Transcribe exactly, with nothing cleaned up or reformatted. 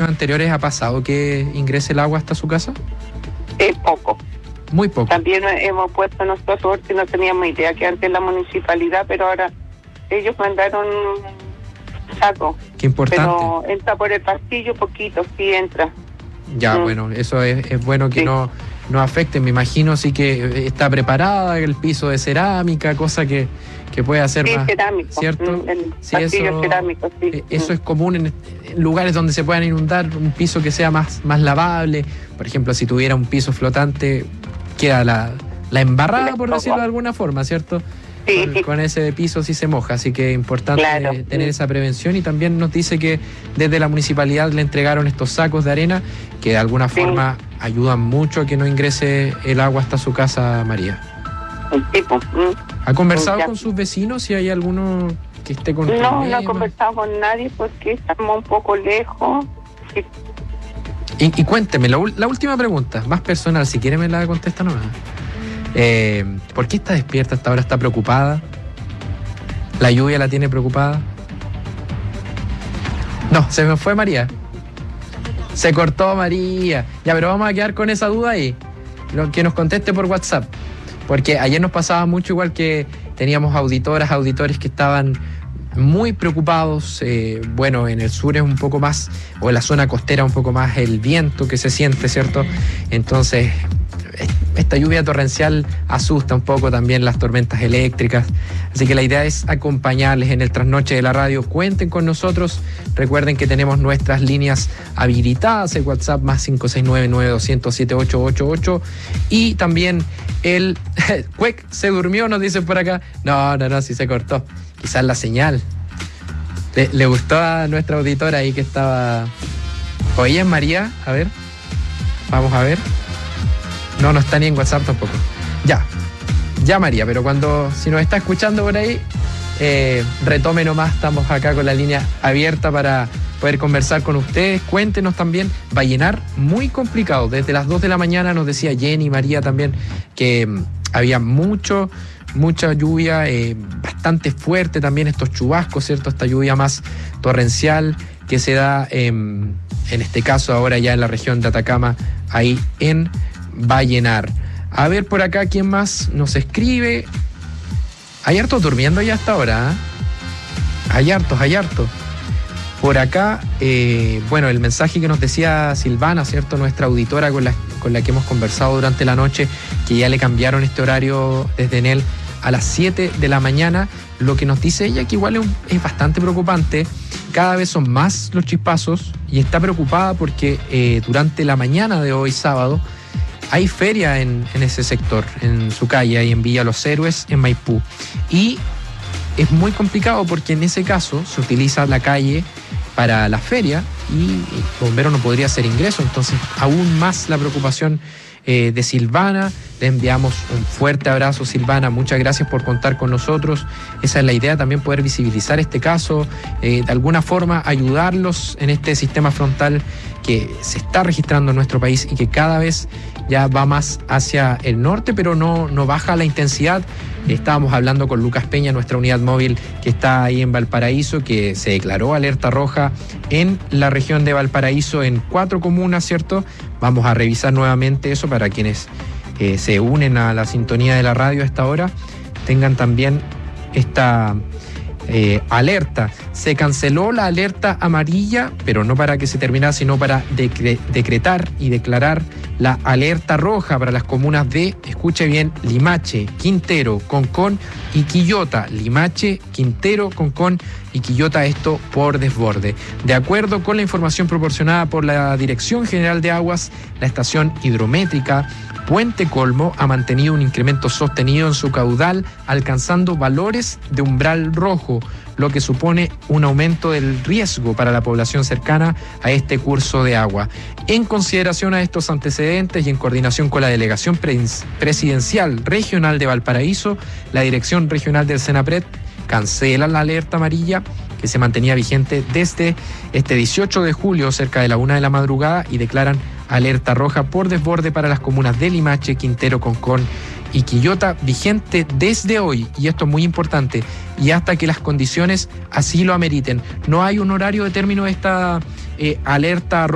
años anteriores ha pasado que ingrese el agua hasta su casa? Es poco. Muy poco. También hemos puesto nosotros, porque no teníamos idea que antes la municipalidad, pero ahora ellos mandaron un saco. Qué importante. Pero entra por el pasillo poquito, sí entra. Ya, mm. bueno, eso es, es bueno que sí. no, no afecte. Me imagino sí que está preparada el piso de cerámica, cosa que, que puede hacer sí, más, cerámico. ¿cierto? Mm, el Sí, pasillo eso, cerámico, sí. Eso mm. es común en, en lugares donde se puedan inundar, un piso que sea más, más lavable. Por ejemplo, si tuviera un piso flotante, queda la, la embarrada, por decirlo de alguna forma, ¿cierto? Sí. Con, con ese piso sí se moja, así que es importante claro. tener sí. esa prevención. Y también nos dice que desde la municipalidad le entregaron estos sacos de arena que de alguna sí. forma ayudan mucho a que no ingrese el agua hasta su casa, María. Sí, pues, mm. ¿Ha conversado ya. con sus vecinos si hay alguno que esté con No, problemas? no he conversado con nadie porque estamos un poco lejos. Sí. Y, y cuénteme, la, la última pregunta, más personal, si quiere me la contesta nomás. Eh, ¿Por qué está despierta hasta ahora? ¿Está preocupada? ¿La lluvia la tiene preocupada? No, se me fue María. Se cortó María. Ya, pero vamos a quedar con esa duda ahí. Lo, que nos conteste por WhatsApp. Porque ayer nos pasaba mucho igual que teníamos auditoras, auditores que estaban muy preocupados. Eh, bueno, en el sur es un poco más, o en la zona costera un poco más el viento que se siente, ¿cierto? Entonces, esta lluvia torrencial asusta un poco también, las tormentas eléctricas. Así que la idea es acompañarles en el trasnoche de la radio. Cuenten con nosotros. Recuerden que tenemos nuestras líneas habilitadas, el WhatsApp más cinco seis nueve, nueve dos cero, siete ocho ocho ocho. Y también el Cuec se durmió, nos dicen por acá. No, no, no, sí se cortó. Quizás la señal. Le, le gustó a nuestra auditora ahí que estaba... Oye, María, a ver. Vamos a ver. No, no está ni en WhatsApp tampoco. Ya, ya María, pero cuando, si nos está escuchando por ahí, eh, retome nomás, estamos acá con la línea abierta para poder conversar con ustedes. Cuéntenos también, Vallenar, muy complicado. Desde las dos de la mañana nos decía Jenny, María también, que um, había mucho, mucha lluvia, eh, bastante fuerte también estos chubascos, ¿cierto? Esta lluvia más torrencial que se da, eh, en este caso ahora ya en la región de Atacama, ahí en Vallenar. A ver por acá quién más nos escribe. Hay hartos durmiendo ya hasta ahora, ¿eh? Hay hartos, hay hartos. Por acá, eh, bueno, el mensaje que nos decía Silvana, ¿cierto? Nuestra auditora con la, con la que hemos conversado durante la noche, que ya le cambiaron este horario desde Enel a las siete de la mañana. Lo que nos dice ella que igual es, es bastante preocupante. Cada vez son más los chispazos y está preocupada porque eh, durante la mañana de hoy, sábado, hay feria en, en ese sector, en su calle, ahí en Villa Los Héroes, en Maipú. Y es muy complicado porque en ese caso se utiliza la calle para la feria y el bombero no podría hacer ingreso. Entonces, aún más la preocupación eh, de Silvana. Le enviamos un fuerte abrazo, Silvana. Muchas gracias por contar con nosotros. Esa es la idea, también poder visibilizar este caso, eh, de alguna forma ayudarlos en este sistema frontal que se está registrando en nuestro país y que cada vez ya va más hacia el norte, pero no, no baja la intensidad. Estábamos hablando con Lucas Peña, nuestra unidad móvil que está ahí en Valparaíso, que se declaró alerta roja en la región de Valparaíso en cuatro comunas, ¿cierto? Vamos a revisar nuevamente eso para quienes eh, se unen a la sintonía de la radio a esta hora, tengan también esta eh, alerta. Se canceló la alerta amarilla, pero no para que se terminara, sino para decre- decretar y declarar la alerta roja para las comunas de, escuche bien, Limache, Quintero, Concón y Quillota. Limache, Quintero, Concón y Quillota, esto por desborde. De acuerdo con la información proporcionada por la Dirección General de Aguas, la estación hidrométrica Puente Colmo ha mantenido un incremento sostenido en su caudal, alcanzando valores de umbral rojo, lo que supone un aumento del riesgo para la población cercana a este curso de agua. En consideración a estos antecedentes y en coordinación con la Delegación Presidencial Regional de Valparaíso, la Dirección Regional del Senapred cancela la alerta amarilla que se mantenía vigente desde este dieciocho de julio cerca de la una de la madrugada y declaran alerta roja por desborde para las comunas de Limache, Quintero, Concón y Quillota, vigente desde hoy, y esto es muy importante, y hasta que las condiciones así lo ameriten. No hay un horario de término de esta eh, alerta roja.